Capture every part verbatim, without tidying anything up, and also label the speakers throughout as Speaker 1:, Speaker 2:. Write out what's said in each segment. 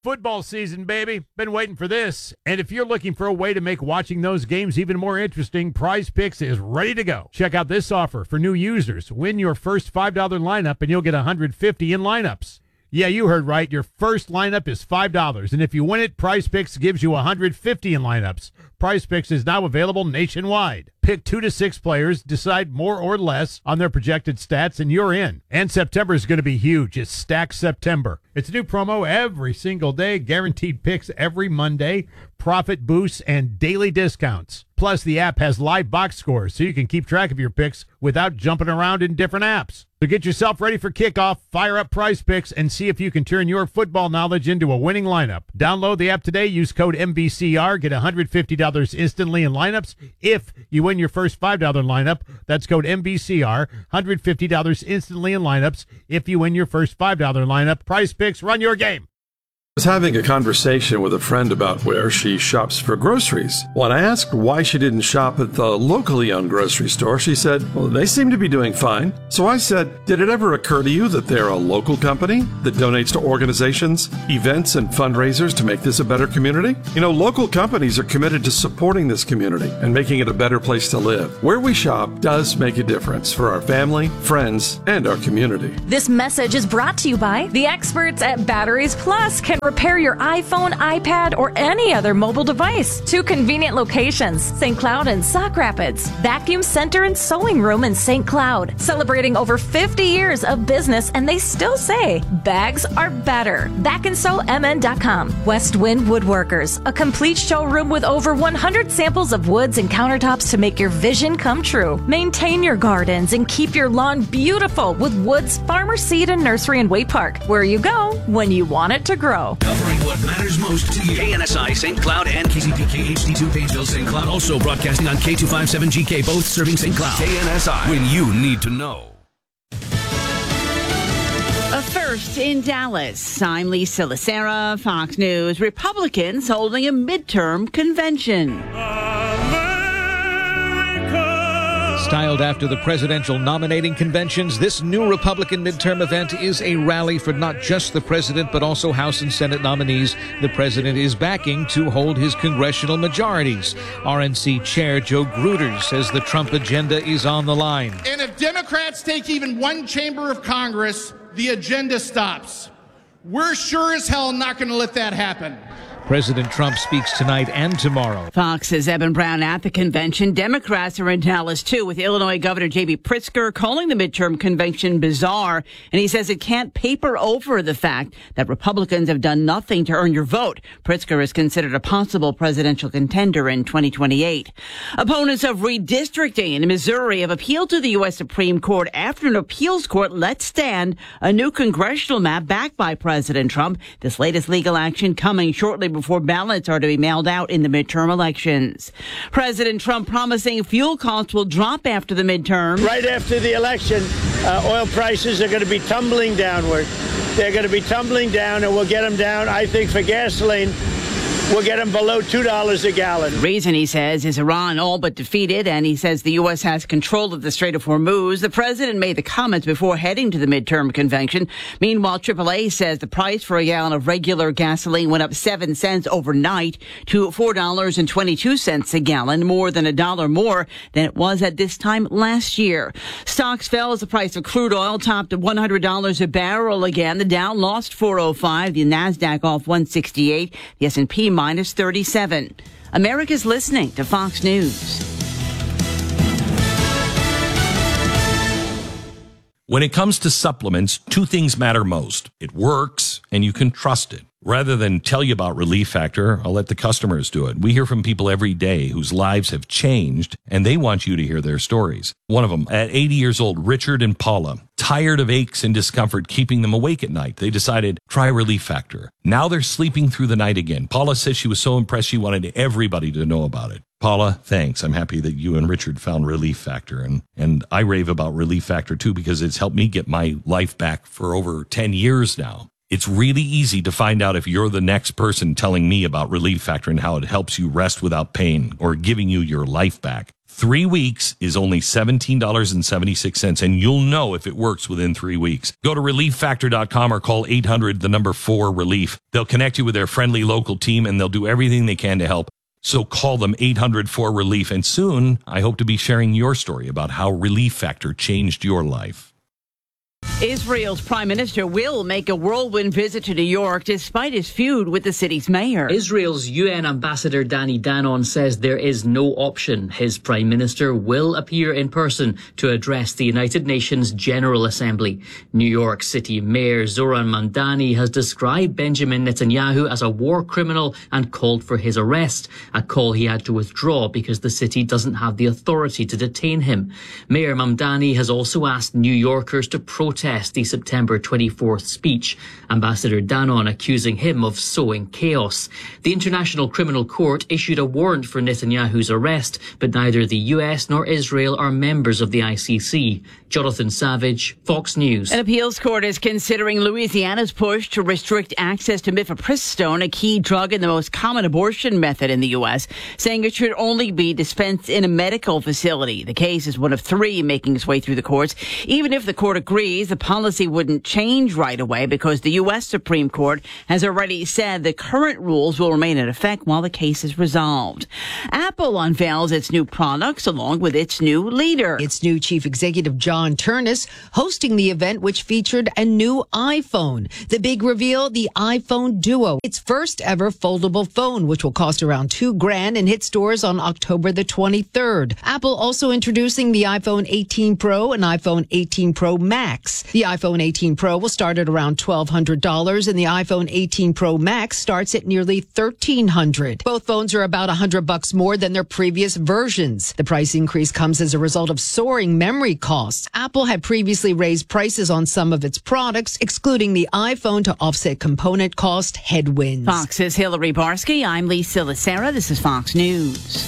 Speaker 1: Football season, baby. Been waiting for this. And if you're looking for a way to make watching those games even more interesting, Prize Picks is ready to go. Check out this offer for new users. Win your first five dollars lineup and you'll get one hundred fifty dollars in lineups. Yeah, you heard right. Your first lineup is five dollars. And if you win it, Prize Picks gives you one hundred fifty dollars in lineups. Prize Picks is now available nationwide. Pick two to six players, decide more or less on their projected stats, and you're in. And September is going to be huge. It's Stack September. It's a new promo every single day, guaranteed picks every Monday, profit boosts, and daily discounts. Plus, the app has live box scores, so you can keep track of your picks without jumping around in different apps. So get yourself ready for kickoff, fire up Prize Picks, and see if you can turn your football knowledge into a winning lineup. Download the app today, use code M V C R, get one hundred fifty dollars instantly in lineups. If you win your first five dollars lineup, that's code M V C R, one hundred fifty dollars instantly in lineups. If you win your first five dollars lineup, Prize Picks, run your game.
Speaker 2: I was having a conversation with a friend about where she shops for groceries. When I asked why she didn't shop at the locally owned grocery store, she said, well, they seem to be doing fine. So I said, did it ever occur to you that they're a local company that donates to organizations, events, and fundraisers to make this a better community? You know, local companies are committed to supporting this community and making it a better place to live. Where we shop does make a difference for our family, friends, and our community.
Speaker 3: This message is brought to you by the experts at Batteries Plus. Can repair your iPhone, iPad, or any other mobile device. Two convenient locations, Saint Cloud and Sauk Rapids. Vacuum Center and Sewing Room in Saint Cloud. Celebrating over fifty years of business, and they still say bags are better. back and sew M N dot com. West Wind Woodworkers, a complete showroom with over one hundred samples of woods and countertops to make your vision come true. Maintain your gardens and keep your lawn beautiful with Woods Farmer Seed and Nursery in Way Park, where you go when you want it to grow.
Speaker 4: Covering what matters most to you. K N S I Saint Cloud and K C P K H D two Painesville Saint Cloud. Also broadcasting on K two fifty-seven G K, both serving Saint Cloud. K N S I, when you need to know.
Speaker 5: A first in Dallas. I'm Lisa Lacera, Fox News. Republicans holding a midterm convention.
Speaker 6: Styled after the presidential nominating conventions, this new Republican midterm event is a rally for not just the president, but also House and Senate nominees the president is backing to hold his congressional majorities. R N C Chair Joe Gruters says the Trump agenda is on the line.
Speaker 7: And if Democrats take even one chamber of Congress, the agenda stops. We're sure as hell not going to let that happen.
Speaker 6: President Trump speaks tonight and tomorrow.
Speaker 5: Fox's Evan Brown at the convention. Democrats are in Dallas, too, with Illinois Governor J B Pritzker calling the midterm convention bizarre. And he says it can't paper over the fact that Republicans have done nothing to earn your vote. Pritzker is considered a possible presidential contender in twenty twenty-eight. Opponents of redistricting in Missouri have appealed to the U S Supreme Court after an appeals court let stand a new congressional map backed by President Trump. This latest legal action coming shortly before ballots are to be mailed out in the midterm elections. President Trump promising fuel costs will drop after the midterm.
Speaker 8: Right after the election, uh, oil prices are going to be tumbling downward. They're going to be tumbling down, and we'll get them down, I think, for gasoline. We'll get them below two dollars a gallon.
Speaker 5: The reason, he says, is Iran all but defeated, and he says the U S has control of the Strait of Hormuz. The president made the comments before heading to the midterm convention. Meanwhile, triple A says the price for a gallon of regular gasoline went up seven cents overnight to four dollars and twenty-two cents a gallon, more than a dollar more than it was at this time last year. Stocks fell as the price of crude oil topped at one hundred dollars a barrel again. The Dow lost four oh five, the Nasdaq off one sixty-eight, the S and P minus thirty-seven. America's listening to Fox News.
Speaker 9: When it comes to supplements, two things matter most. It works, and you can trust it. Rather than tell you about Relief Factor, I'll let the customers do it. We hear from people every day whose lives have changed, and they want you to hear their stories. One of them, at eighty years old, Richard and Paula, tired of aches and discomfort keeping them awake at night. They decided, try Relief Factor. Now they're sleeping through the night again. Paula says she was so impressed she wanted everybody to know about it. Paula, thanks. I'm happy that you and Richard found Relief Factor. And, and I rave about Relief Factor, too, because it's helped me get my life back for over ten years now. It's really easy to find out if you're the next person telling me about Relief Factor and how it helps you rest without pain or giving you your life back. Three weeks is only seventeen dollars and seventy-six cents, and you'll know if it works within three weeks. Go to relief factor dot com or call eight hundred, the number four, relief. They'll connect you with their friendly local team, and they'll do everything they can to help. So call them eight hundred four relief, and soon I hope to be sharing your story about how Relief Factor changed your life.
Speaker 5: Israel's prime minister will make a whirlwind visit to New York despite his feud with the city's mayor.
Speaker 10: Israel's U N ambassador Danny Danon says there is no option. His prime minister will appear in person to address the United Nations General Assembly. New York City Mayor Zoran Mamdani has described Benjamin Netanyahu as a war criminal and called for his arrest, a call he had to withdraw because the city doesn't have the authority to detain him. Mayor Mamdani has also asked New Yorkers to protest the September twenty-fourth speech, Ambassador Danon accusing him of sowing chaos. The International Criminal Court issued a warrant for Netanyahu's arrest, but neither the U S nor Israel are members of the I C C. Jonathan Savage, Fox News.
Speaker 5: An appeals court is considering Louisiana's push to restrict access to mifepristone, a key drug and the most common abortion method in the U S, saying it should only be dispensed in a medical facility. The case is one of three making its way through the courts. Even if the court agrees, the policy wouldn't change right away because the U S Supreme Court has already said the current rules will remain in effect while the case is resolved. Apple unveils its new products along with its new leader.
Speaker 11: Its new chief executive, John Turnus, hosting the event, which featured a new iPhone. The big reveal, the iPhone Duo, its first ever foldable phone, which will cost around two grand and hit stores on October the twenty-third. Apple also introducing the iPhone eighteen Pro and iPhone eighteen Pro Max. The iPhone eighteen Pro will start at around twelve hundred dollars and the iPhone eighteen Pro Max starts at nearly thirteen hundred dollars. Both phones are about one hundred bucks more than their previous versions. The price increase comes as a result of soaring memory costs. Apple had previously raised prices on some of its products, excluding the iPhone, to offset component cost headwinds.
Speaker 5: Fox's Hillary Barsky. I'm Lisa Lacera. This is Fox News.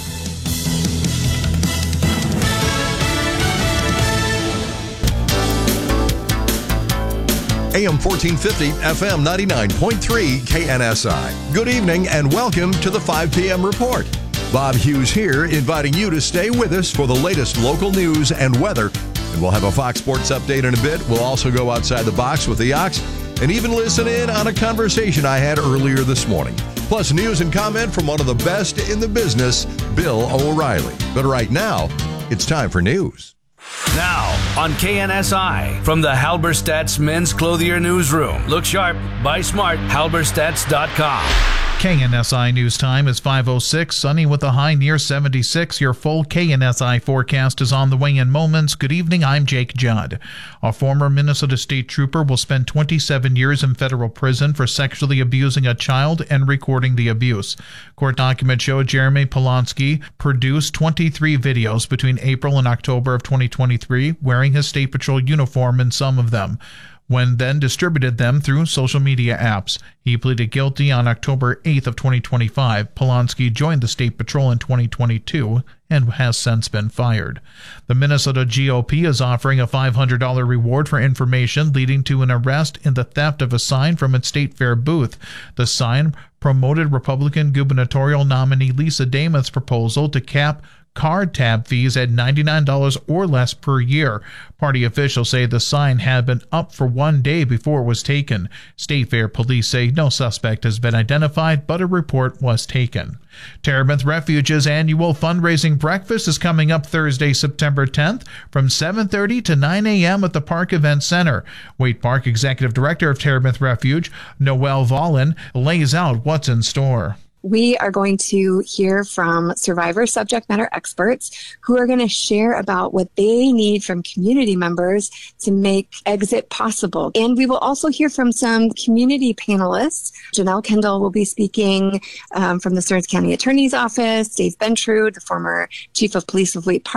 Speaker 12: A M fourteen fifty, F M ninety-nine point three, K N S I. Good evening and welcome to the five p.m. report. Bob Hughes here, inviting you to stay with us for the latest local news and weather. And we'll have a Fox Sports update in a bit. We'll also go outside the box with the Ox and even listen in on a conversation I had earlier this morning. Plus news and comment from one of the best in the business, Bill O'Reilly. But right now, it's time for news.
Speaker 13: Now on K N S I from the Halberstadt's Men's Clothier Newsroom. Look sharp, buy smart, halberstadts dot com.
Speaker 14: K N S I news time is five oh six, sunny with a high near seventy-six. Your full K N S I forecast is on the way in moments. Good evening, I'm Jake Judd. A former Minnesota State Trooper will spend twenty-seven years in federal prison for sexually abusing a child and recording the abuse. Court documents show Jeremy Polanski produced twenty-three videos between April and October of twenty twenty-three, wearing his State Patrol uniform in some of them, when then distributed them through social media apps. He pleaded guilty on October eighth of twenty twenty-five. Polanski joined the State Patrol in twenty twenty-two and has since been fired. The Minnesota G O P is offering a five hundred dollars reward for information leading to an arrest in the theft of a sign from its State Fair booth. The sign promoted Republican gubernatorial nominee Lisa Damon's proposal to cap card tab fees at ninety-nine dollars or less per year. Party officials say the sign had been up for one day before it was taken. State Fair police say no suspect has been identified, but a report was taken. Terebinth Refuge's annual fundraising breakfast is coming up Thursday, September tenth from seven thirty to nine a.m. at the Park Event Center. Waite Park Executive Director of Terebinth Refuge, Noelle Vollen, lays out what's in store.
Speaker 15: We are going to hear from survivor subject matter experts who are going to share about what they need from community members to make exit possible. And we will also hear from some community panelists. Janelle Kendall will be speaking um, from the Stearns County Attorney's Office, Dave Bentrude, the former chief of police of Waite Park.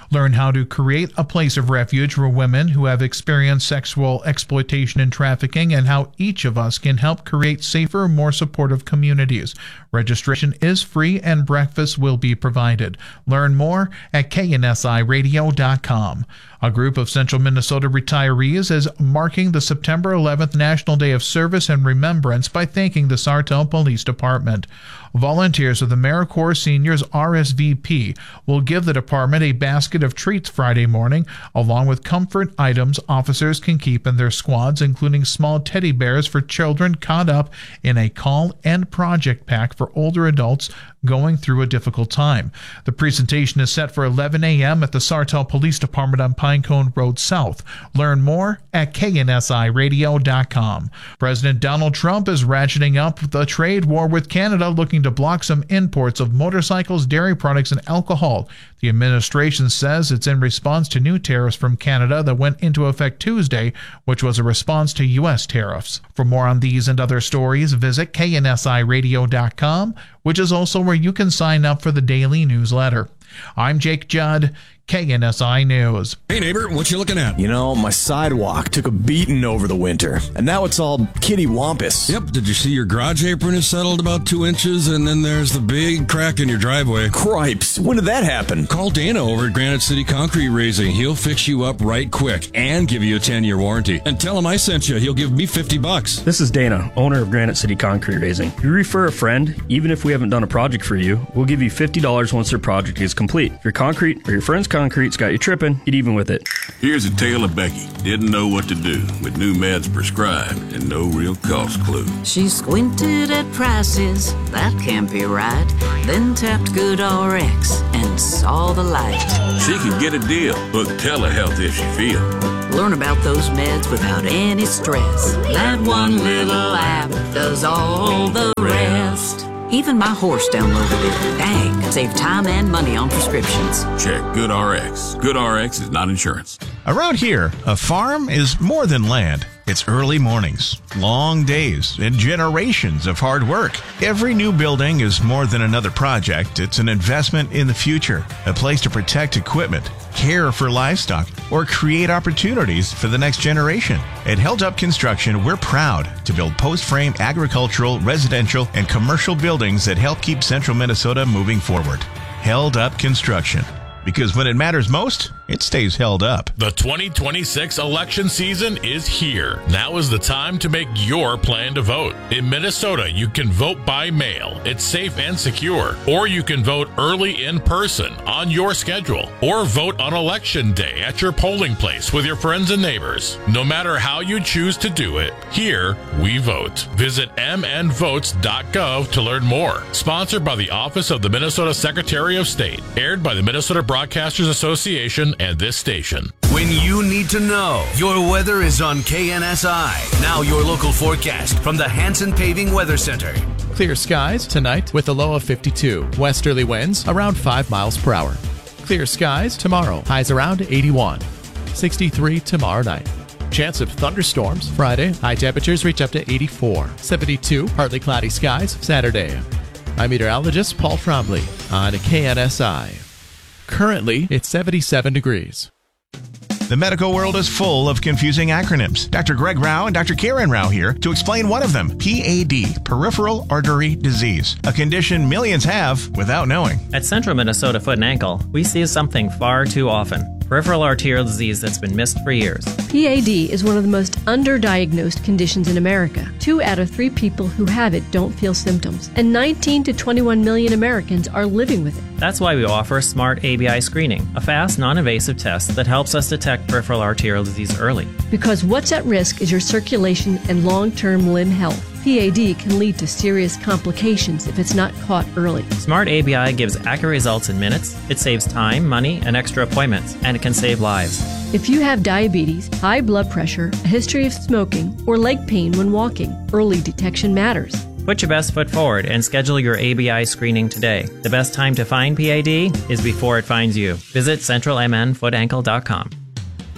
Speaker 14: Learn how to create a place of refuge for women who have experienced sexual exploitation and trafficking, and how each of us can help create safer, more supportive communities. Registration is free and breakfast will be provided. Learn more at K N S I radio dot com. A group of Central Minnesota retirees is marking the September eleventh National Day of Service and Remembrance by thanking the Sartell Police Department. Volunteers of the AmeriCorps Seniors R S V P will give the department a basket of treats Friday morning, along with comfort items officers can keep in their squads, including small teddy bears for children caught up in a call and project pack for older adults going through a difficult time. The presentation is set for eleven a.m. at the Sartell Police Department on Pinecone Road South. Learn more at K N S I radio dot com. President Donald Trump is ratcheting up the trade war with Canada, looking to block some imports of motorcycles, dairy products, and alcohol. The administration says it's in response to new tariffs from Canada that went into effect Tuesday, which was a response to U S tariffs. For more on these and other stories, visit K N S I radio dot com, which is also where you can sign up for the daily newsletter. I'm Jake Judd, K N S I News.
Speaker 16: Hey neighbor, what you looking at? You know, my sidewalk took a beating over the winter, and now it's all kitty wampus.
Speaker 17: Yep, did you see your garage apron is settled about two inches, and then there's the big crack in your driveway?
Speaker 16: Cripes, when did that happen?
Speaker 17: Call Dana over at Granite City Concrete Raising. He'll fix you up right quick and give you a ten-year warranty. And tell him I sent you. He'll give me fifty bucks.
Speaker 18: This is Dana, owner of Granite City Concrete Raising. If you refer a friend, even if we haven't done a project for you, we'll give you fifty dollars once their project is complete. If your concrete or your friend's concrete's got you tripping, get even with it.
Speaker 19: Here's a tale of Becky. Didn't know what to do with new meds prescribed and no real cost clue.
Speaker 20: She squinted at prices, that can't be right. Then tapped GoodRx and saw the light.
Speaker 19: She could get a deal. Book telehealth if she feel.
Speaker 20: Learn about those meds without any stress. That one little app does all the rest. Even my horse downloaded it. Dang, save time and money on prescriptions.
Speaker 19: Check GoodRx. GoodRx is not insurance.
Speaker 21: Around here, a farm is more than land. It's early mornings, long days, and generations of hard work. Every new building is more than another project. It's an investment in the future, a place to protect equipment, care for livestock, or create opportunities for the next generation. At Held Up Construction, we're proud to build post-frame agricultural, residential, and commercial buildings that help keep central Minnesota moving forward. Held Up Construction. Because when it matters most, it stays held up.
Speaker 22: The twenty twenty-six election season is here. Now is the time to make your plan to vote. In Minnesota, you can vote by mail. It's safe and secure. Or you can vote early in person on your schedule. Or vote on election day at your polling place with your friends and neighbors. No matter how you choose to do it, here we vote. Visit m n votes dot gov to learn more. Sponsored by the Office of the Minnesota Secretary of State. Aired by the Minnesota Broadcasters Association and this station.
Speaker 13: When you need to know, your weather is on K N S I. Now your local forecast from the Hanson Paving Weather Center.
Speaker 23: Clear skies tonight with a low of fifty-two. Westerly winds around five miles per hour. Clear skies tomorrow. Highs around eighty-one. sixty-three tomorrow night. Chance of thunderstorms Friday. High temperatures reach up to eighty-four. seventy-two. Partly cloudy skies Saturday. I'm meteorologist Paul Trombley on K N S I. Currently, it's seventy-seven degrees.
Speaker 21: The medical world is full of confusing acronyms. Doctor Greg Rao and Doctor Karen Rao here to explain one of them, P A D, peripheral artery disease, a condition millions have without knowing.
Speaker 24: At Central Minnesota Foot and Ankle, we see something far too often. Peripheral arterial disease that's been missed for years.
Speaker 25: P A D is one of the most underdiagnosed conditions in America. Two out of three people who have it don't feel symptoms, and nineteen to twenty-one million Americans are living with it.
Speaker 24: That's why we offer Smart A B I Screening, a fast, non-invasive test that helps us detect peripheral arterial disease early.
Speaker 25: Because what's at risk is your circulation and long-term limb health. P A D can lead to serious complications if it's not caught early.
Speaker 24: Smart A B I gives accurate results in minutes, it saves time, money, and extra appointments, and it can save lives.
Speaker 25: If you have diabetes, high blood pressure, a history of smoking, or leg pain when walking, early detection matters.
Speaker 24: Put your best foot forward and schedule your A B I screening today. The best time to find P A D is before it finds you. Visit central m n foot ankle dot com.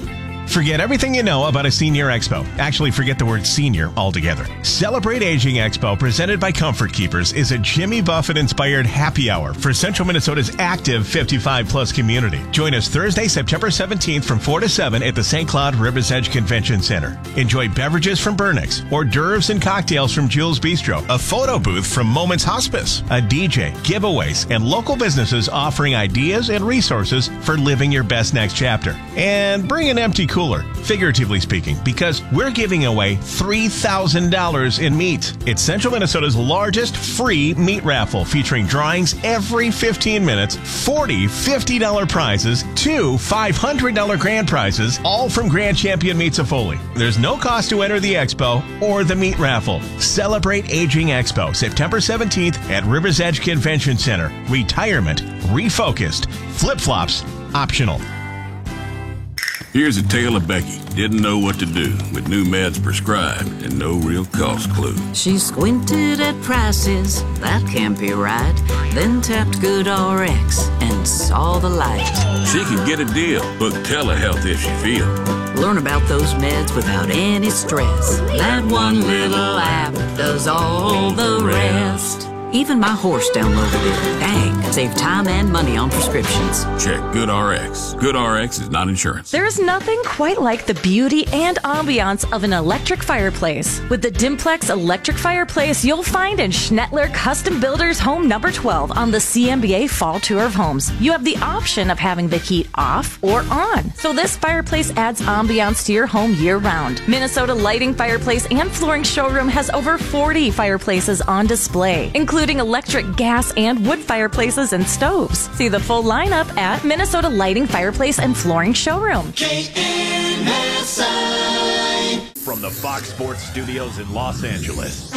Speaker 21: Forget everything you know about a senior expo. Actually, forget the word senior altogether. Celebrate Aging Expo, presented by Comfort Keepers, is a Jimmy Buffett-inspired happy hour for Central Minnesota's active fifty-five plus community. Join us Thursday, September seventeenth from four to seven at the Saint Cloud Rivers Edge Convention Center. Enjoy beverages from Burnix, hors d'oeuvres and cocktails from Jules Bistro, a photo booth from Moments Hospice, a D J, giveaways, and local businesses offering ideas and resources for living your best next chapter. And bring an empty cooler, figuratively speaking, because we're giving away three thousand dollars in meat. It's Central Minnesota's largest free meat raffle, featuring drawings every fifteen minutes, forty fifty dollar prizes, two five hundred dollar grand prizes, all from Grand Champion Meats of Foley. There's no cost to enter the expo or the meat raffle. Celebrate Aging Expo, September seventeenth at Rivers Edge Convention Center. Retirement refocused. Flip-flops optional.
Speaker 19: Here's a tale of Becky. Didn't know what to do with new meds prescribed and no real cost clue.
Speaker 20: She squinted at prices, that can't be right. Then tapped GoodRx and saw the light.
Speaker 19: She could get a deal. Book telehealth if she feel.
Speaker 20: Learn about those meds without any stress. That one little app does all the rest. Even my horse downloaded it. Dang, save time and money on prescriptions.
Speaker 19: Check GoodRx. GoodRx is not insurance.
Speaker 1: There's nothing quite like the beauty and ambiance of an electric fireplace. With the Dimplex electric fireplace, you'll find in Schnettler Custom Builders Home Number twelve on the C M B A Fall Tour of Homes. You have the option of having the heat off or on. So this fireplace adds ambiance to your home year-round. Minnesota Lighting Fireplace and Flooring Showroom has over forty fireplaces on display, including including electric, gas, and wood fireplaces and stoves. See the full lineup at Minnesota Lighting, Fireplace, and Flooring Showroom.
Speaker 2: K N S I.
Speaker 3: From the Fox Sports Studios in Los Angeles,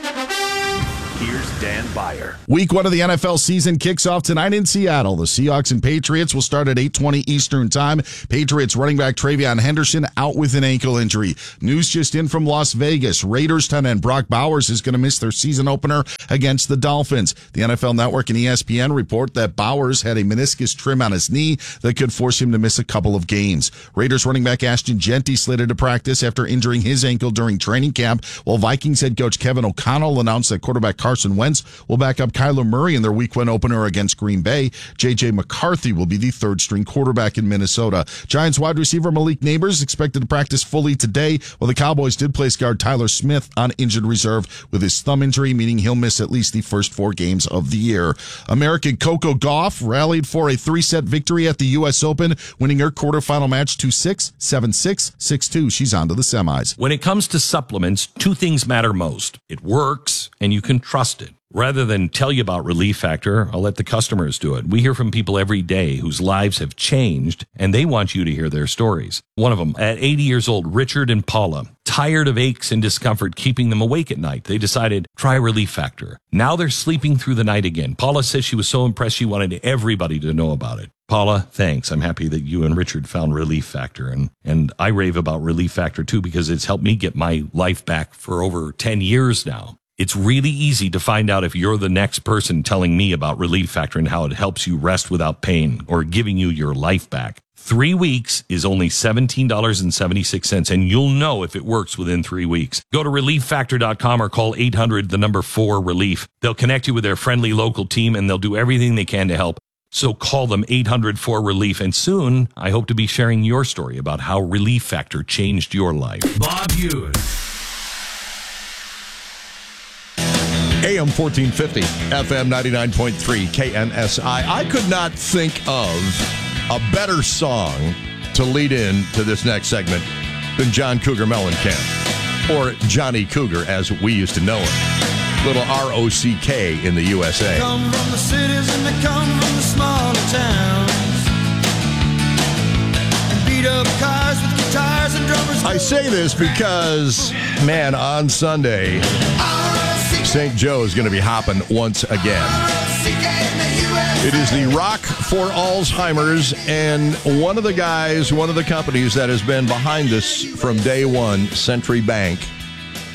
Speaker 3: here's Dan Beyer.
Speaker 4: Week one of the N F L season kicks off tonight in Seattle. The Seahawks and Patriots will start at eight twenty Eastern Time. Patriots running back TreVeyon Henderson out with an ankle injury. News just in from Las Vegas. Raiders tight end Brock Bowers is going to miss their season opener against the Dolphins. The N F L Network and E S P N report that Bowers had a meniscus trim on his knee that could force him to miss a couple of games. Raiders running back Ashton Jeanty slated to practice after injuring his ankle during training camp, while Vikings head coach Kevin O'Connell announced that quarterback Carson Wentz will back up Kyler Murray in their week one opener against Green Bay. J J McCarthy will be the third string quarterback in Minnesota. Giants wide receiver Malik Neighbors expected to practice fully today, while the Cowboys did place guard Tyler Smith on injured reserve with his thumb injury, meaning he'll miss at least the first four games of the year. American Coco Gauff rallied for a three-set victory at the U S Open, winning her quarterfinal match two six, seven six, six two. She's on to the semis.
Speaker 9: When it comes to supplements, two things matter most. It works, and you can trust it. Rather than tell you about Relief Factor, I'll let the customers do it. We hear from people every day whose lives have changed, and they want you to hear their stories. One of them, at eighty years old, Richard and Paula, tired of aches and discomfort keeping them awake at night. They decided, try Relief Factor. Now they're sleeping through the night again. Paula says she was so impressed she wanted everybody to know about it. Paula, thanks. I'm happy that you and Richard found Relief Factor. And, and I rave about Relief Factor, too, because it's helped me get my life back for over ten years now. It's really easy to find out if you're the next person telling me about Relief Factor and how it helps you rest without pain or giving you your life back. Three weeks is only seventeen dollars and seventy-six cents, and you'll know if it works within three weeks. Go to relief factor dot com or call eight hundred, the number four, relief. They'll connect you with their friendly local team, and they'll do everything they can to help. So call them eight hundred, four, relief, and soon I hope to be sharing your story about how Relief Factor changed your life.
Speaker 3: Bob Hughes.
Speaker 12: A M fourteen fifty, F M ninety-nine point three, K N S I. I could not think of a better song to lead in to this next segment than John Cougar Mellencamp, or Johnny Cougar as we used to know him. Little R O C K in the U S A.
Speaker 2: Come from the cities and they come from the smaller towns. And beat up cars with guitars and drummers.
Speaker 12: I say this because, man, on Sunday, Saint Joe is going to be hopping once again. It is the Rock for Alzheimer's, and one of the guys, one of the companies that has been behind this from day one, Century Bank,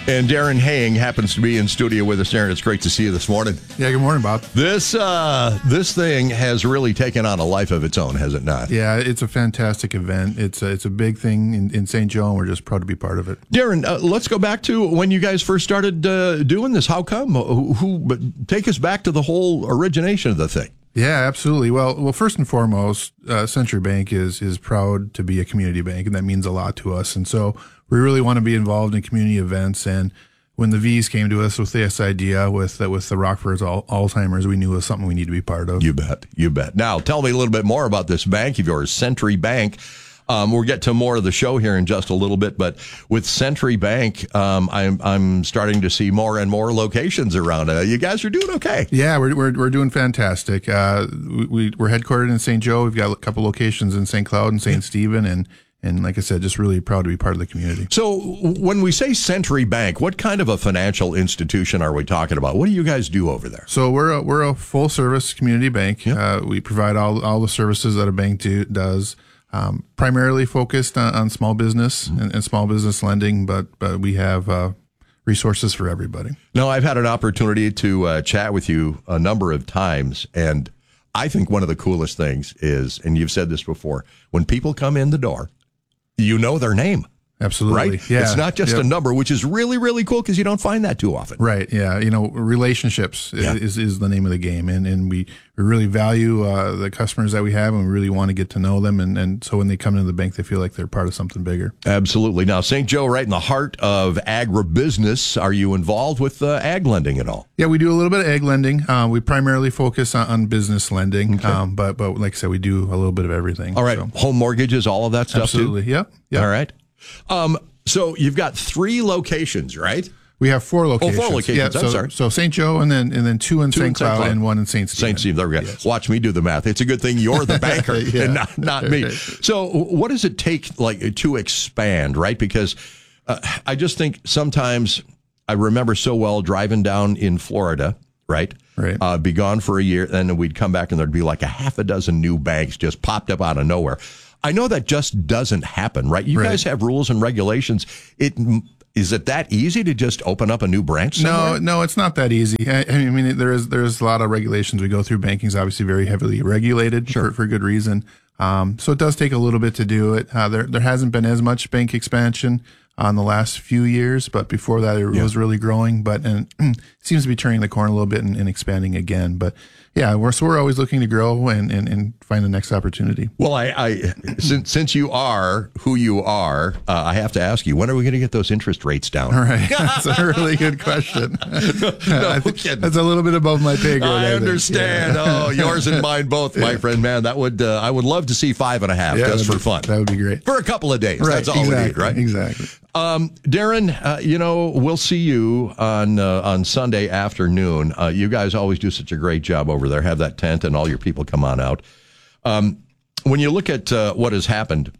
Speaker 12: And Darren Haying happens to be in studio with us. Darren, it's great to see you this morning.
Speaker 6: Yeah, good morning, Bob.
Speaker 12: This uh, this thing has really taken on a life of its own, has it not?
Speaker 6: Yeah, it's a fantastic event. It's a, it's a big thing in, in Saint Joe, and we're just proud to be part of it.
Speaker 12: Darren, uh, let's go back to when you guys first started uh, doing this. How come? Who, who? But take us back to the whole origination of the thing.
Speaker 6: Yeah, absolutely. Well, well, first and foremost, uh, Century Bank is is proud to be a community bank, and that means a lot to us. And so we really want to be involved in community events. And when the V's came to us with this idea with uh, with the Rock for Alzheimer's, we knew it was something we need to be part of.
Speaker 12: You bet. You bet. Now, tell me a little bit more about this bank of yours, Century Bank. Um, we'll get to more of the show here in just a little bit, but with Century Bank, um, I'm I'm starting to see more and more locations around. Uh, you guys are doing okay.
Speaker 6: Yeah, we're we're, we're doing fantastic. Uh, we we're headquartered in Saint Joe. We've got a couple locations in Saint Cloud and Saint Stephen, and and like I said, just really proud to be part of the community.
Speaker 12: So when we say Century Bank, what kind of a financial institution are we talking about? What do you guys do over there?
Speaker 6: So we're a, we're a full service community bank. Yep. Uh, we provide all all the services that a bank do, does. Um, primarily focused on, on small business and, and small business lending, but but we have uh, resources for everybody.
Speaker 12: No, I've had an opportunity to uh, chat with you a number of times, and I think one of the coolest things is, and you've said this before, when people come in the door, you know their name.
Speaker 6: Absolutely.
Speaker 12: Right?
Speaker 6: Yeah.
Speaker 12: It's not just
Speaker 6: yep.
Speaker 12: a number, which is really, really cool because you don't find that too often.
Speaker 6: Right. Yeah. You know, relationships yeah. is, is the name of the game. And, and we, we really value uh, the customers that we have, and we really want to get to know them. And, and so when they come into the bank, they feel like they're part of something bigger.
Speaker 12: Absolutely. Now, Saint Joe, right in the heart of agribusiness, are you involved with uh, ag lending at all?
Speaker 6: Yeah, we do a little bit of ag lending. Uh, we primarily focus on, on business lending.
Speaker 12: Okay.
Speaker 6: Um, but, but like I said, we do a little bit of everything.
Speaker 12: All right.
Speaker 6: So.
Speaker 12: Home mortgages, all of that stuff
Speaker 6: Absolutely.
Speaker 12: too?
Speaker 6: Yep. Yep.
Speaker 12: All right. Um, So you've got three locations, right?
Speaker 6: We have four locations.
Speaker 12: Oh, four locations.
Speaker 6: Yeah,
Speaker 12: I'm
Speaker 6: so,
Speaker 12: sorry.
Speaker 6: So Saint Joe, and then and then two in
Speaker 12: Two
Speaker 6: Saint
Speaker 12: in Saint
Speaker 6: Cloud,
Speaker 12: Cloud.
Speaker 6: and one in Saint Stephen.
Speaker 12: Saint Stephen. There we go.
Speaker 6: Yes.
Speaker 12: Watch me do the math. It's a good thing you're the banker
Speaker 6: yeah.
Speaker 12: and not, not me. So what does it take like to expand, right? Because uh, I just think sometimes I remember so well driving down in Florida, right?
Speaker 6: Right.
Speaker 12: Uh, be gone for a year, and then we'd come back and there'd be like a half a dozen new banks just popped up out of nowhere. I know that just doesn't happen, right? You
Speaker 6: Right.
Speaker 12: guys have rules and regulations. It is it that easy to just open up a new branch somewhere?
Speaker 6: No, no, it's not that easy. I, I mean, there is there's a lot of regulations we go through. Banking's obviously very heavily regulated
Speaker 12: Sure.
Speaker 6: for, for good reason. Um, so it does take a little bit to do it. Uh, there there hasn't been as much bank expansion on the last few years, but before that it
Speaker 12: Yeah.
Speaker 6: was really growing. But and it seems to be turning the corner a little bit and, and expanding again. But yeah, we're so we're always looking to grow and, and, and find the next opportunity.
Speaker 12: Well, I, I since since you are who you are, uh, I have to ask you, when are we going to get those interest rates down?
Speaker 6: All right, that's a really good question.
Speaker 12: No
Speaker 6: I think
Speaker 12: kidding.
Speaker 6: that's a little bit above my pay grade.
Speaker 12: I
Speaker 6: think.
Speaker 12: understand.
Speaker 6: Yeah.
Speaker 12: Oh, yours and mine both, my
Speaker 6: Yeah.
Speaker 12: friend. Man, that would uh, I would love to see five and a half
Speaker 6: Yeah,
Speaker 12: just for
Speaker 6: that'd be-
Speaker 12: fun.
Speaker 6: That would be great.
Speaker 12: For a couple of days.
Speaker 6: Right,
Speaker 12: That's all
Speaker 6: exactly,
Speaker 12: we need, right?
Speaker 6: Exactly.
Speaker 12: Um, Darren, uh, you know, we'll see you on uh, on Sunday afternoon. Uh, you guys always do such a great job over there. Have that tent and all your people come on out. Um, when you look at uh, what has happened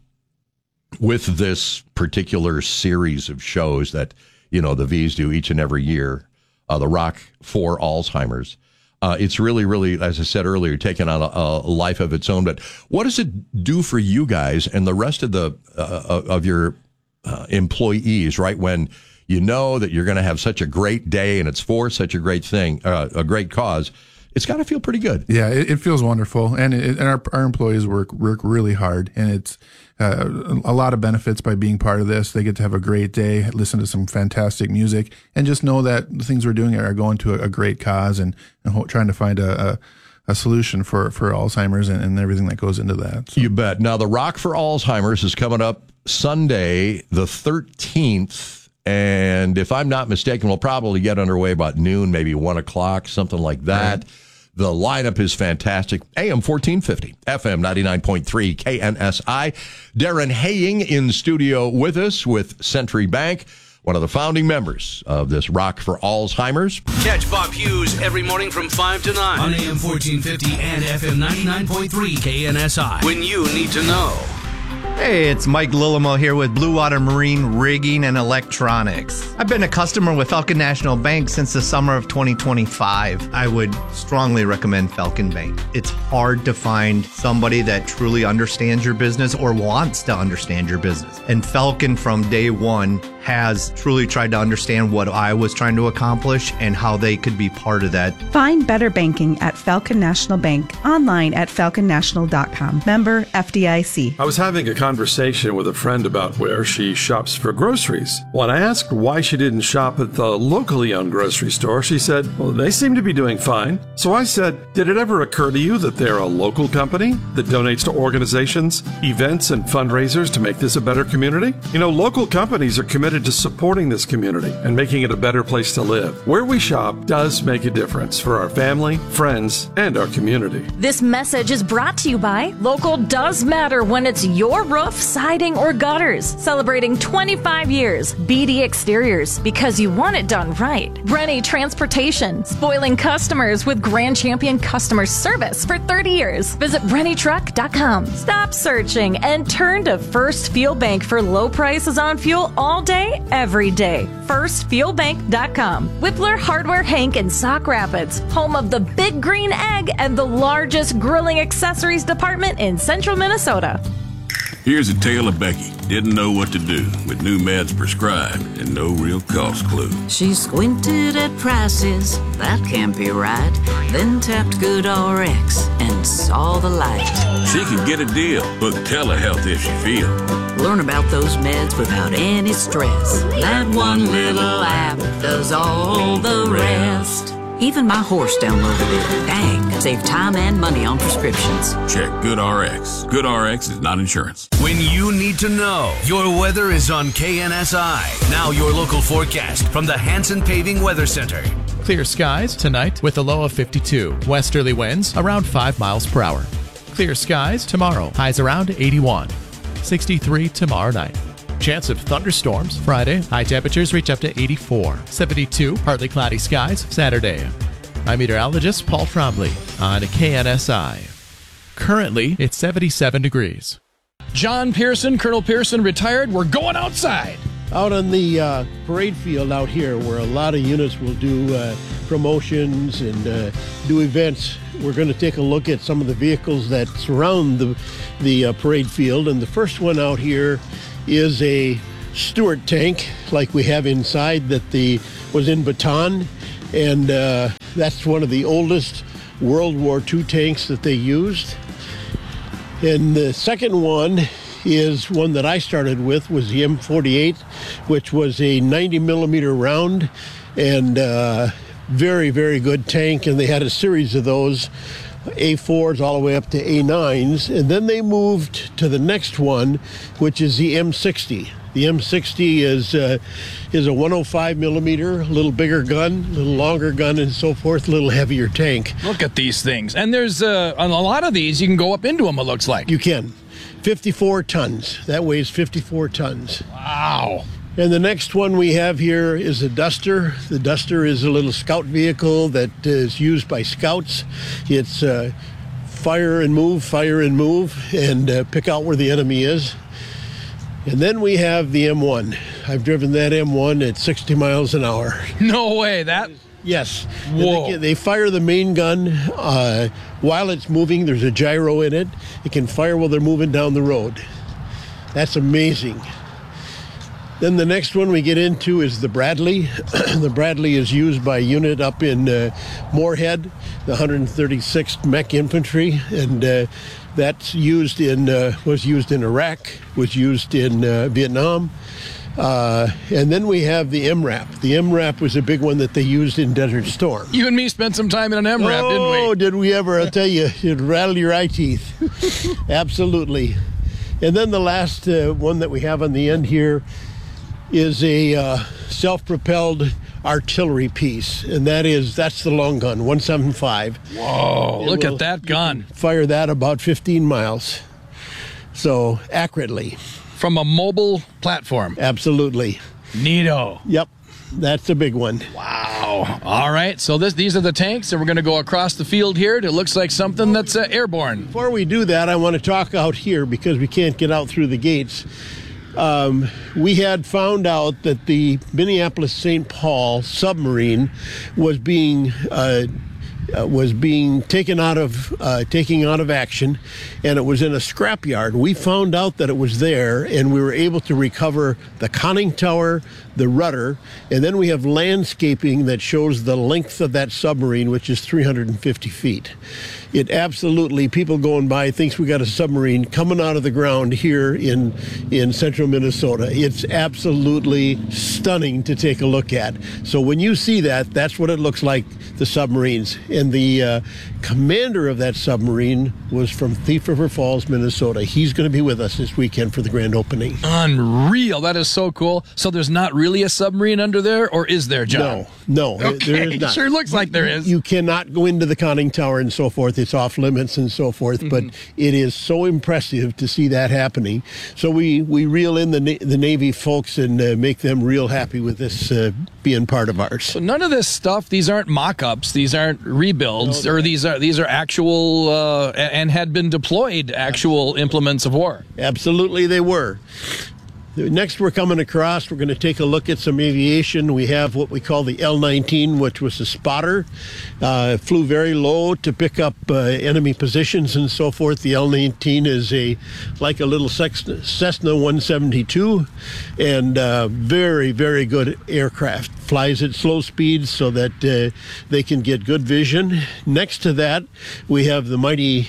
Speaker 12: with this particular series of shows that, you know, the V's do each and every year, uh, the Rock for Alzheimer's, uh, it's really, really, as I said earlier, taking on a, a life of its own. But what does it do for you guys and the rest of the uh, of your Uh, employees, right? When you know that you're going to have such a great day and it's for such a great thing, uh, a great cause, it's got to feel pretty good.
Speaker 6: Yeah, it, it feels wonderful, and it, and our our employees work work really hard, and it's uh, a lot of benefits by being part of this. They get to have a great day, listen to some fantastic music, and just know that the things we're doing are going to a, a great cause, and, and ho- trying to find a, a a solution for, for Alzheimer's and, and everything that goes into that. So.
Speaker 12: You bet. Now, the Rock for Alzheimer's is coming up Sunday, the thirteenth. And if I'm not mistaken, we'll probably get underway about noon, maybe one o'clock, something like that. Right. The lineup is fantastic. A M fourteen fifty, F M ninety-nine point three, K N S I. Darren Haying in studio with us with Century Bank, one of the founding members of this Rock for Alzheimer's.
Speaker 13: Catch Bob Hughes every morning from five to nine on A M fourteen fifty and F M ninety-nine point three K N S I when you need to know.
Speaker 5: Hey, it's Mike Lillimo here with Blue Water Marine Rigging and Electronics. I've been a customer with Falcon National Bank since the summer of twenty twenty-five. I would strongly recommend Falcon Bank. It's hard to find somebody that truly understands your business or wants to understand your business. And Falcon from day one has truly tried to understand what I was trying to accomplish and how they could be part of that.
Speaker 7: Find better banking at Falcon National Bank, online at falcon national dot com. Member F D I C.
Speaker 8: I was having a conversation with a friend about where she shops for groceries. When I asked why she didn't shop at the locally owned grocery store, she said, well, they seem to be doing fine. So I said, did it ever occur to you that they're a local company that donates to organizations, events, and fundraisers to make this a better community? You know, local companies are committed to supporting this community and making it a better place to live. Where we shop does make a difference for our family, friends, and our community.
Speaker 1: This message is brought to you by Local Does Matter when it's your roof, siding, or gutters. Celebrating twenty-five years. B D Exteriors, because you want it done right. Rennie Transportation, spoiling customers with Grand Champion customer service for thirty years. Visit rennie truck dot com. Stop searching and turn to First Fuel Bank for low prices on fuel all day, every day. first fuel bank dot com. Whippler Hardware Hank in Sauk Rapids, home of the Big Green Egg and the largest grilling accessories department in central Minnesota.
Speaker 19: Here's a tale of Becky. Didn't know what to do with new meds prescribed and no real cost clue.
Speaker 20: She squinted at prices, that can't be right. Then tapped GoodRx and saw the light.
Speaker 19: She could get a deal. Book telehealth if she feel.
Speaker 20: Learn about those meds without any stress. That one little app does all the rest. Even my horse downloaded it. Dang, save time and money on prescriptions.
Speaker 19: Check GoodRx. GoodRx is not insurance.
Speaker 13: When you need to know, your weather is on K N S I. Now your local forecast from the Hanson Paving Weather Center.
Speaker 23: Clear skies tonight with a low of fifty-two. Westerly winds around five miles per hour. Clear skies tomorrow. Highs around eighty-one. sixty-three tomorrow night. Chance of thunderstorms Friday. High temperatures reach up to eighty-four. seventy-two, partly cloudy skies Saturday. I'm meteorologist Paul Trombley on K N S I. Currently, it's seventy-seven degrees.
Speaker 10: John Pearson, Colonel Pearson retired. We're going outside.
Speaker 11: Out on the uh, parade field out here where a lot of units will do uh, promotions and uh, do events, we're going to take a look at some of the vehicles that surround the, the uh, parade field. And the first one out here is a Stuart tank like we have inside that the was in Bataan, and uh, that's one of the oldest World War Two tanks that they used. And the second one is one that I started with, was the M forty-eight, which was a ninety millimeter round and uh, very, very good tank, and they had a series of those. A fours all the way up to A nines, and then they moved to the next one, which is the M sixty. The M sixty is uh, is a one oh five millimeter, a little bigger gun, a little longer gun, and so forth, a little heavier tank.
Speaker 10: Look at these things. And there's uh, on a lot of these, you can go up into them, it looks like.
Speaker 11: You can. fifty-four tons. That weighs fifty-four tons.
Speaker 10: Wow.
Speaker 11: And the next one we have here is a Duster. The Duster is a little scout vehicle that is used by scouts. It's uh, fire and move, fire and move, and uh, pick out where the enemy is. And then we have the M one. I've driven that M one at sixty miles an hour.
Speaker 10: No way, that...
Speaker 11: Yes.
Speaker 10: Whoa.
Speaker 11: They, they fire the main gun uh, while it's moving. There's a gyro in it. It can fire while they're moving down the road. That's amazing. Then the next one we get into is the Bradley. The Bradley is used by a unit up in uh, Moorhead, the one hundred thirty-sixth Mech Infantry, and uh, that's used in uh, was used in Iraq, was used in uh, Vietnam. Uh, and then we have the M RAP. The M RAP was a big one that they used in Desert Storm.
Speaker 10: You and me spent some time in an M RAP,
Speaker 11: oh,
Speaker 10: didn't we?
Speaker 11: Oh, did we ever? I'll tell you, it'd rattle your eye teeth. Absolutely. And then the last uh, one that we have on the end here is a uh, self-propelled artillery piece, and that is that's the long gun, one seventy-five.
Speaker 10: Whoa,
Speaker 11: and
Speaker 10: look
Speaker 11: we'll,
Speaker 10: at that gun.
Speaker 11: Fire that about fifteen miles. So accurately.
Speaker 10: From a mobile platform.
Speaker 11: Absolutely.
Speaker 10: Neato.
Speaker 11: Yep. That's a big one.
Speaker 10: Wow. Wow. All right. So this these are the tanks, and we're going to go across the field here. It looks like something that's uh, airborne.
Speaker 11: Before we do that, I want to talk out here because we can't get out through the gates. Um, we had found out that the Minneapolis Saint Paul submarine was being uh, uh, was being taken out of uh, taking out of action, and it was in a scrapyard. We found out that it was there, and we were able to recover the conning tower, the rudder, and then we have landscaping that shows the length of that submarine, which is three hundred fifty feet. It absolutely, people going by thinks we got a submarine coming out of the ground here in in central Minnesota. It's absolutely stunning to take a look at. So when you see that, that's what it looks like, the submarines. And the uh, commander of that submarine was from Thief River Falls, Minnesota. He's going to be with us this weekend for the grand opening.
Speaker 10: Unreal. That is so cool. So there's not really a submarine under there, or is there, John?
Speaker 11: No, no,
Speaker 10: okay.
Speaker 11: there is not.
Speaker 10: Sure looks like there is.
Speaker 11: You cannot go into the conning tower and so forth. It's off limits and so forth, mm-hmm. but it is so impressive to see that happening. So we, we reel in the Na- the Navy folks and uh, make them real happy with this uh, being part of ours.
Speaker 10: So none of this stuff, these aren't mock-ups, these aren't rebuilds, no, or these are these are actual uh, and had been deployed actual implements of war.
Speaker 11: Absolutely they were. Next, we're coming across, we're going to take a look at some aviation. We have what we call the L nineteen, which was a spotter. Uh, flew very low to pick up uh, enemy positions and so forth. The L nineteen is a like a little Cessna one seventy-two, and uh, very, very good aircraft. Flies at slow speeds so that uh, they can get good vision. Next to that, we have the mighty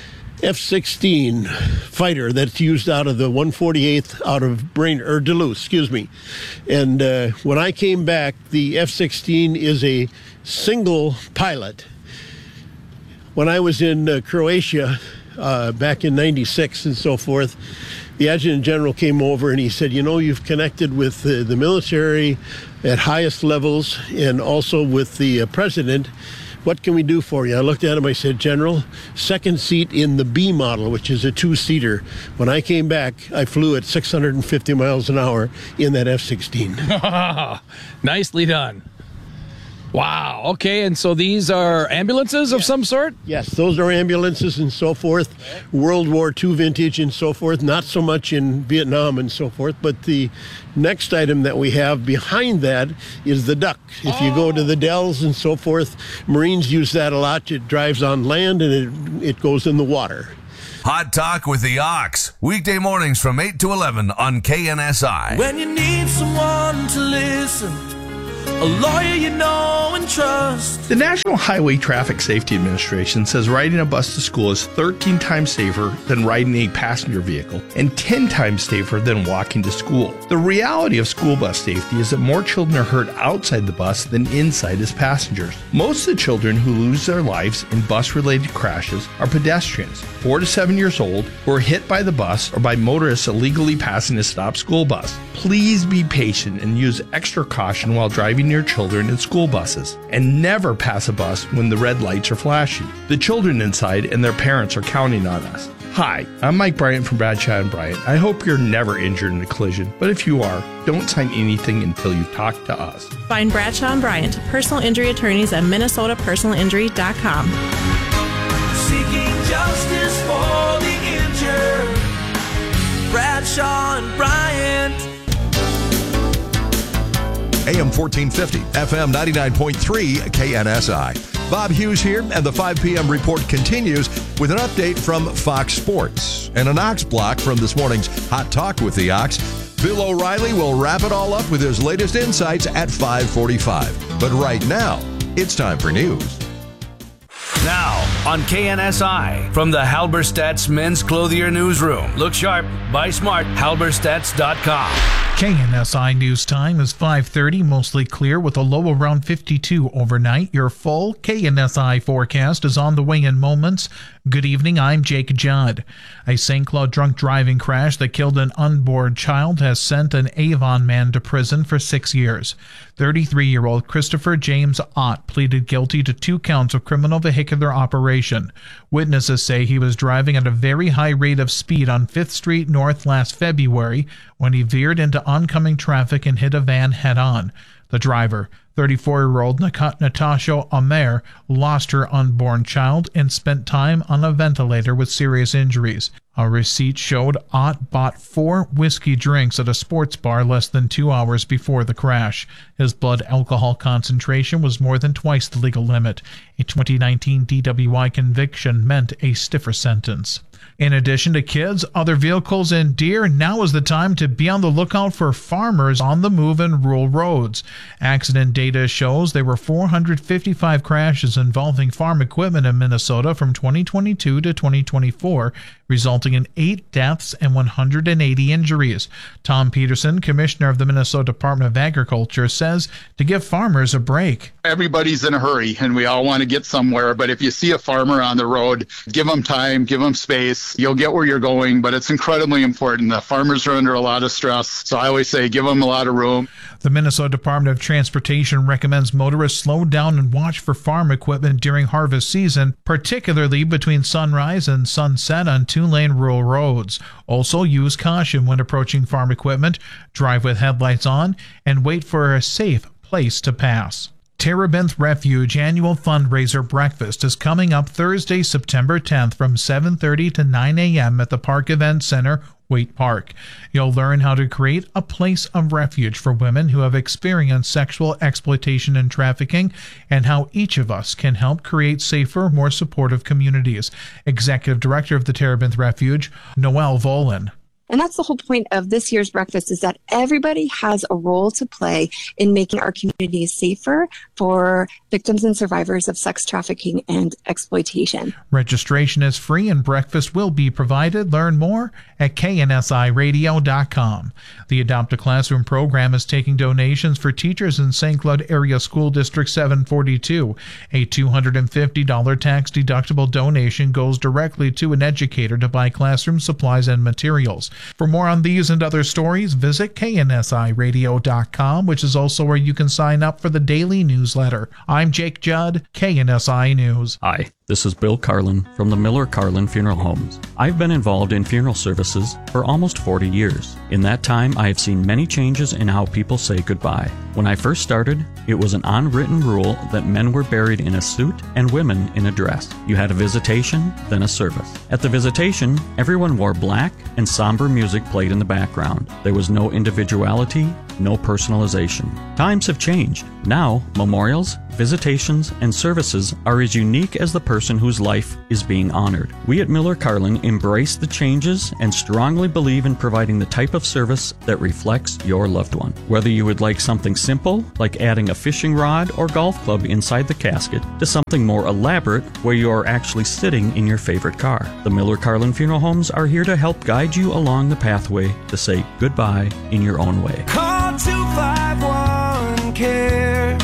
Speaker 11: F sixteen fighter that's used out of the one forty-eighth out of Brain or Duluth, excuse me. And uh, when I came back, the F sixteen is a single pilot. When I was in uh, Croatia uh, back in ninety-six and so forth, the adjutant general came over and he said, you know, you've connected with uh, the military at highest levels and also with the uh, president. What can we do for you? I looked at him, I said, General, second seat in the B model, which is a two-seater. When I came back, I flew at six hundred fifty miles an hour in that F sixteen.
Speaker 10: Nicely done. Wow. Okay, and so these are ambulances of some sort?
Speaker 11: Yes, those are ambulances and so forth. World War Two vintage and so forth. Not so much in Vietnam and so forth, but the next item that we have behind that is the duck. If you go to the Dells and so forth, Marines use that a lot. It drives on land and it, it goes in the water.
Speaker 13: Hot Talk with the Ox, weekday mornings from eight to eleven on K N S I.
Speaker 2: When you need someone to listen, a lawyer you know and trust.
Speaker 14: The National Highway Traffic Safety Administration says riding a bus to school is thirteen times safer than riding a passenger vehicle and ten times safer than walking to school. The reality of school bus safety is that more children are hurt outside the bus than inside as passengers. Most of the children who lose their lives in bus-related crashes are pedestrians, four to seven years old, who are hit by the bus or by motorists illegally passing a stopped school bus. Please be patient and use extra caution while driving your children in school buses, and never pass a bus when the red lights are flashing. The children inside and their parents are counting on us. Hi, I'm Mike Bryant from Bradshaw and Bryant. I hope you're never injured in a collision, but if you are, don't sign anything until you talk to us.
Speaker 15: Find Bradshaw and Bryant, personal injury attorneys at minnesota personal injury dot com.
Speaker 2: Seeking justice for the injured. Bradshaw and Bryant.
Speaker 12: A M fourteen fifty, F M ninety-nine point three, K N S I. Bob Hughes here, and the five p.m. report continues with an update from Fox Sports and an Ox block from this morning's Hot Talk with the Ox. Bill O'Reilly will wrap it all up with his latest insights at five forty-five. But right now, it's time for news.
Speaker 13: Now on K N S I from the Halberstadt's Men's Clothier Newsroom. Look sharp, buy smart, halberstadts dot com.
Speaker 16: K N S I News Time is five thirty, mostly clear with a low around fifty-two overnight. Your full K N S I forecast is on the way in moments. Good evening, I'm Jake Judd. A Saint Cloud drunk driving crash that killed an unborn child has sent an Avon man to prison for six years. thirty-three-year-old Christopher James Ott pleaded guilty to two counts of criminal vehicular operation. Witnesses say he was driving at a very high rate of speed on fifth Street North last February when he veered into oncoming traffic and hit a van head-on. The driver, thirty-four-year-old Natasha Amer lost her unborn child and spent time on a ventilator with serious injuries. A receipt showed Ott bought four whiskey drinks at a sports bar less than two hours before the crash. His blood alcohol concentration was more than twice the legal limit. A twenty nineteen D W I conviction meant a stiffer sentence. In addition to kids, other vehicles, and deer, now is the time to be on the lookout for farmers on the move in rural roads. Accident data shows there were four hundred fifty-five crashes involving farm equipment in Minnesota from twenty twenty-two to twenty twenty-four, resulting in eight deaths and one hundred eighty injuries. Tom Peterson, commissioner of the Minnesota Department of Agriculture, says to give farmers a break.
Speaker 17: Everybody's in a hurry, and we all want to get somewhere, but if you see a farmer on the road, give them time, give them space. You'll get where you're going, but it's incredibly important. The farmers are under a lot of stress, so I always say give them a lot of room.
Speaker 16: The Minnesota Department of Transportation recommends motorists slow down and watch for farm equipment during harvest season, particularly between sunrise and sunset on two-lane rural roads. Also, use caution when approaching farm equipment, drive with headlights on, and wait for a safe place to pass. Terebinth Refuge annual fundraiser breakfast is coming up Thursday, September tenth from seven thirty to nine a.m. at the Park Event Center, Waite Park. You'll learn how to create a place of refuge for women who have experienced sexual exploitation and trafficking, and how each of us can help create safer, more supportive communities. Executive Director of the Terebinth Refuge, Noelle Volin.
Speaker 18: And that's the whole point of this year's breakfast, is that everybody has a role to play in making our communities safer for victims and survivors of sex trafficking and exploitation.
Speaker 16: Registration is free and breakfast will be provided. Learn more at K N S I radio dot com. The Adopt a Classroom program is taking donations for teachers in Saint Cloud Area School District seven forty-two. A two hundred fifty dollars tax-deductible donation goes directly to an educator to buy classroom supplies and materials. For more on these and other stories, visit K N S I radio dot com, which is also where you can sign up for the daily newsletter. I'm Jake Judd, K N S I News.
Speaker 22: Hi, this is Bill Carlin from the Miller Carlin Funeral Homes. I've been involved in funeral services for almost forty years. In that time, I have seen many changes in how people say goodbye. When I first started, it was an unwritten rule that men were buried in a suit and women in a dress. You had a visitation, then a service. At the visitation, everyone wore black and somber music played in the background. There was no individuality, no personalization. Times have changed. Now, memorials, visitations, and services are as unique as the person whose life is being honored. We at Miller Carlin embrace the changes and strongly believe in providing the type of service that reflects your loved one. Whether you would like something simple, like adding a fishing rod or golf club inside the casket, to something more elaborate, where you are actually sitting in your favorite car, the Miller Carlin Funeral Homes are here to help guide you along the pathway to say goodbye in your own way.
Speaker 2: Call two five one, care,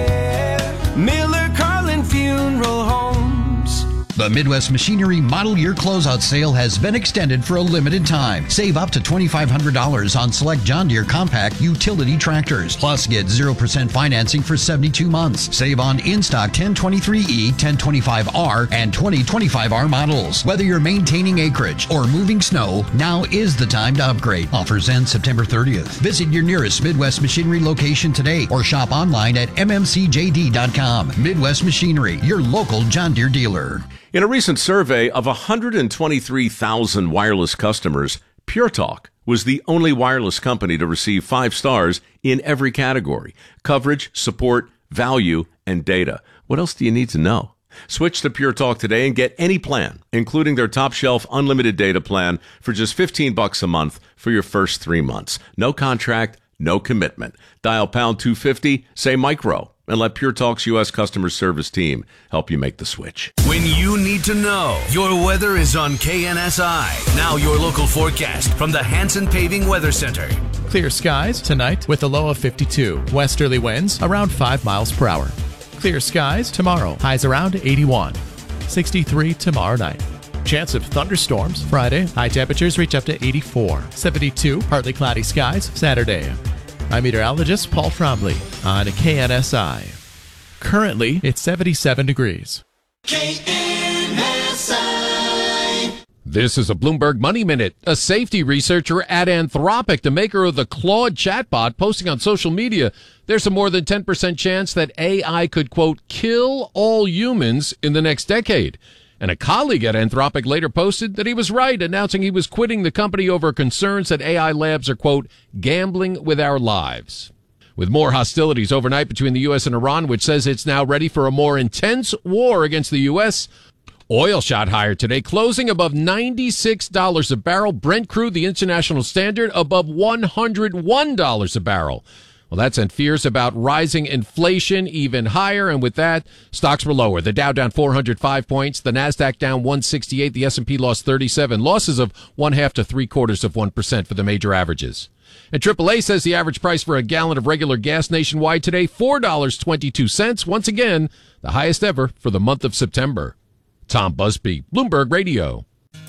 Speaker 2: care. Miller Carlin Funeral Homes.
Speaker 24: The Midwest Machinery Model Year Closeout Sale has been extended for a limited time. Save up to twenty-five hundred dollars on select John Deere compact utility tractors. Plus, get zero percent financing for seventy-two months. Save on in-stock ten twenty-three E, ten twenty-five R, and twenty twenty-five R models. Whether you're maintaining acreage or moving snow, now is the time to upgrade. Offers end September thirtieth. Visit your nearest Midwest Machinery location today or shop online at M M C J D dot com. Midwest Machinery, your local John Deere dealer.
Speaker 25: In a recent survey of one hundred twenty-three thousand wireless customers, Pure Talk was the only wireless company to receive five stars in every category: coverage, support, value, and data. What else do you need to know? Switch to Pure Talk today and get any plan, including their top shelf unlimited data plan, for just fifteen bucks a month for your first three months. No contract, no commitment. Dial pound two fifty, say micro, and let Pure Talk's U S customer service team help you make the switch.
Speaker 13: When you need to know, your weather is on K N S I. Now your local forecast from the Hanson Paving Weather Center.
Speaker 23: Clear skies tonight with a low of fifty-two. Westerly winds around five miles per hour. Clear skies tomorrow. Highs around eighty-one. sixty-three tomorrow night. Chance of thunderstorms Friday. High temperatures reach up to eighty-four. seventy-two. Partly cloudy skies Saturday. I'm meteorologist Paul Trombley on K N S I. Currently, it's seventy-seven degrees.
Speaker 2: K N S I.
Speaker 3: This is a Bloomberg Money Minute. A safety researcher at Anthropic, the maker of the Claude chatbot, posting on social media, there's a more than ten percent chance that A I could, quote, kill all humans in the next decade. And a colleague at Anthropic later posted that he was right, announcing he was quitting the company over concerns that A I labs are, quote, gambling with our lives. With more hostilities overnight between the U S and Iran, which says it's now ready for a more intense war against the U S, oil shot higher today, closing above ninety-six dollars a barrel. Brent crude, the international standard, above one hundred one dollars a barrel. Well, that sent fears about rising inflation even higher, and with that, stocks were lower. The Dow down four hundred five points, the Nasdaq down one sixty-eight, the S and P lost thirty-seven, losses of one half to three quarters of one percent for the major averages. And triple A says the average price for a gallon of regular gas nationwide today, four dollars and twenty-two cents. Once again, the highest ever for the month of September. Tom Busby, Bloomberg Radio.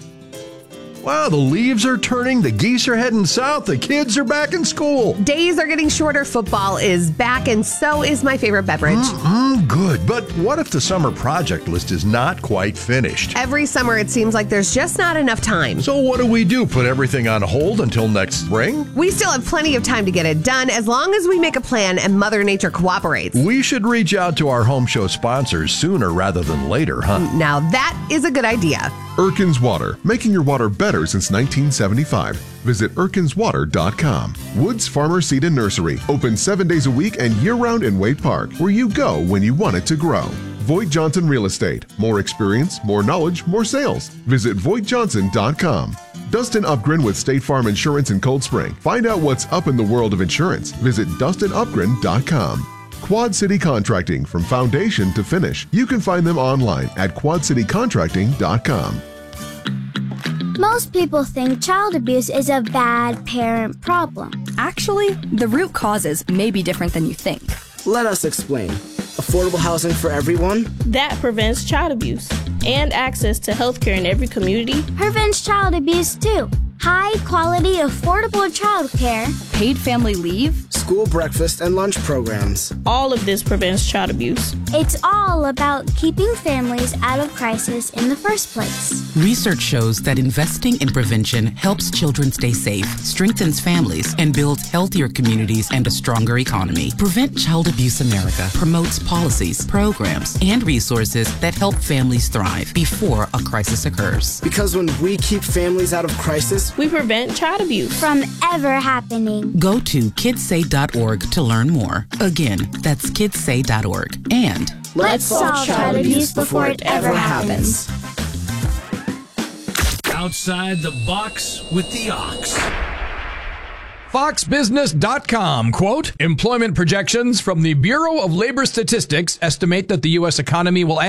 Speaker 12: Wow, the leaves are turning, the geese are heading south, the kids are back in school.
Speaker 4: Days are getting shorter, football is back, and so is my favorite beverage.
Speaker 12: Mm-mm, good, but what if the summer project list is not quite finished?
Speaker 4: Every summer it seems like there's just not enough time.
Speaker 12: So what do we do, put everything on hold until next spring?
Speaker 4: We still have plenty of time to get it done as long as we make a plan and Mother Nature cooperates.
Speaker 12: We should reach out to our home show sponsors sooner rather than later, huh?
Speaker 4: Now that is a good idea.
Speaker 6: Erkins Water, making your water better since nineteen seventy-five. Visit erkins water dot com. Woods Farmer Seed and Nursery, open seven days a week and year-round in Wade Park, where you go when you want it to grow. Voigt Johnson Real Estate, more experience, more knowledge, more sales. Visit voigt johnson dot com. Dustin Upgren with State Farm Insurance in Cold Spring. Find out what's up in the world of insurance. Visit dustin upgren dot com. Quad City Contracting, from foundation to finish. You can find them online at quad city contracting dot com.
Speaker 9: Most people think child abuse is a bad parent problem.
Speaker 21: Actually, the root causes may be different than you think.
Speaker 26: Let us explain. Affordable housing for everyone?
Speaker 27: That prevents child abuse and access to healthcare in every community.
Speaker 9: Prevents child abuse too. High quality, affordable childcare.
Speaker 27: Paid family leave.
Speaker 26: School breakfast and lunch programs.
Speaker 27: All of this prevents child abuse.
Speaker 9: It's all about keeping families out of crisis in the first place.
Speaker 28: Research shows that investing in prevention helps children stay safe, strengthens families, and builds healthier communities and a stronger economy. Prevent Child Abuse America promotes policies, programs, and resources that help families thrive before a crisis occurs.
Speaker 26: Because when we keep families out of crisis,
Speaker 27: we prevent child abuse
Speaker 9: from ever happening.
Speaker 28: Go to kids say dot org to learn more. Again, that's kids say dot org. And
Speaker 9: let's solve child abuse before it ever happens.
Speaker 13: Outside the box with the ox.
Speaker 10: Fox Business dot com, quote, employment projections from the Bureau of Labor Statistics estimate that the U S economy will